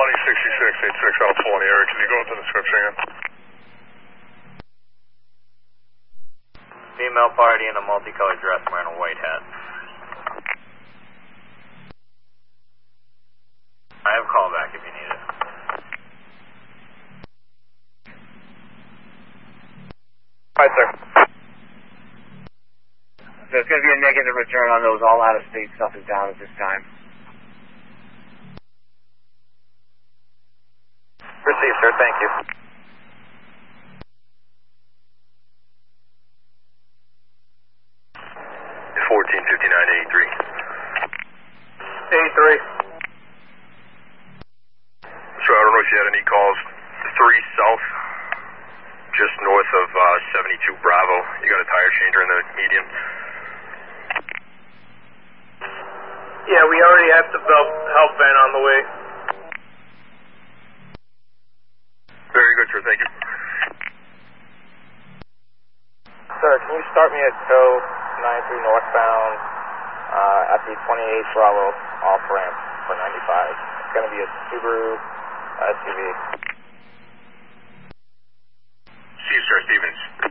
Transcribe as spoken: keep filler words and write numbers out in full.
twenty sixty-six, eighty-six Alpha one area. Can you go into the description again? Female party in a multicolored dress wearing a white hat. I have callback if you need it. Right, sir. There's going to be a negative return on those. All out-of-state stuff is down at this time. Received, sir. Thank you. fourteen fifty-nine eighty-three. eighty-three. So I don't know if you had any calls. three South, just north of uh, seventy-two Bravo. You got a tire changer in the median. Yeah, we already have the belt help van on the way. Very good, sir. Thank you. Sir, can you start me at tow ninety-three northbound uh, at the twenty-eight Bravo off ramp for ninety-five? It's going to be a Subaru S U V. See you, sir. Stevens.